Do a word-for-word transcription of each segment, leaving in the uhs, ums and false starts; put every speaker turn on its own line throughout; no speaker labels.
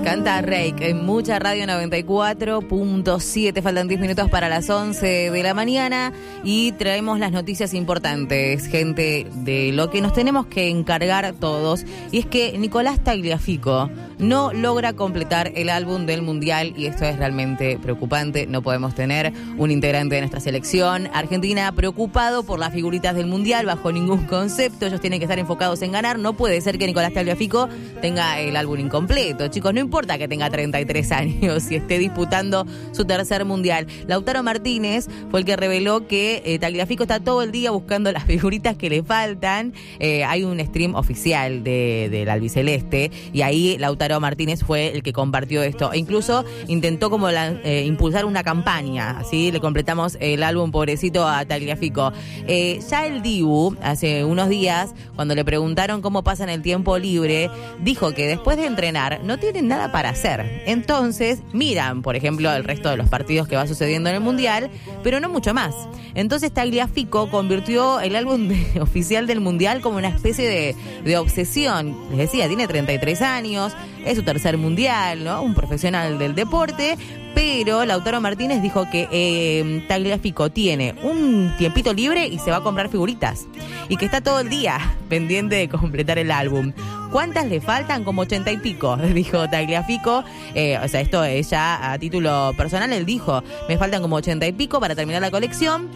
Canta Reik en Mucha Radio noventa y cuatro punto siete. Faltan diez minutos para las once de la mañana y traemos las noticias importantes, gente, de lo que nos tenemos que encargar todos. Y es que Nicolás Tagliafico no logra completar el álbum del Mundial y esto es realmente preocupante. No podemos tener un integrante de nuestra selección argentina preocupado por las figuritas del Mundial bajo ningún concepto. Ellos tienen que estar enfocados en ganar. No puede ser que Nicolás Tagliafico tenga el álbum incompleto. Chicos, no importa que tenga treinta y tres años y esté disputando su tercer Mundial. Lautaro Martínez fue el que reveló que eh, Tagliafico está todo el día buscando las figuritas que le faltan. Eh, hay un stream oficial de, del albiceleste y ahí Lautaro Martínez fue el que compartió esto. E incluso intentó como la, eh, impulsar una campaña. Así le completamos el álbum pobrecito a Tagliafico. Eh, ya el Dibu, hace unos días, cuando le preguntaron cómo pasan el tiempo libre, dijo que después de entrenar no tienen nada para hacer. Entonces miran, por ejemplo, el resto de los partidos que va sucediendo en el Mundial, pero no mucho más. Entonces Tagliafico convirtió el álbum de, oficial del Mundial como una especie de, de obsesión. Les decía, tiene treinta y tres años, es su tercer Mundial, ¿no? Un profesional del deporte, pero Lautaro Martínez dijo que eh, Tagliafico tiene un tiempito libre y se va a comprar figuritas. Y que está todo el día pendiente de completar el álbum. ¿Cuántas le faltan? Como ochenta y pico, dijo Tagliafico. Eh, o sea, esto es ya a título personal. Él dijo, me faltan como ochenta y pico para terminar la colección.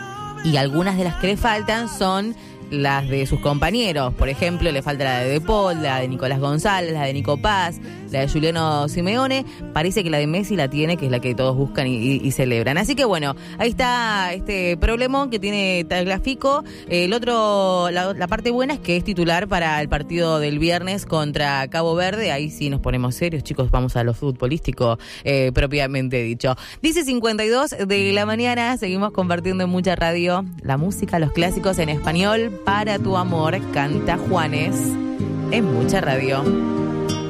Y algunas de las que le faltan son las de sus compañeros. Por ejemplo, le falta la de De Paul, la de Nicolás González, la de Nico Paz, la de Juliano Simeone. Parece que la de Messi la tiene, que es la que todos buscan y, y, y celebran. Así que bueno, ahí está este problemón que tiene Tagliafico. El otro, la, la parte buena es que es titular para el partido del viernes contra Cabo Verde. Ahí sí nos ponemos serios, chicos, vamos a lo futbolístico eh, propiamente dicho. dice cincuenta y dos de la mañana, seguimos compartiendo en Mucha Radio la música, los clásicos en español. Para tu amor, canta Juanes en Mucha Radio.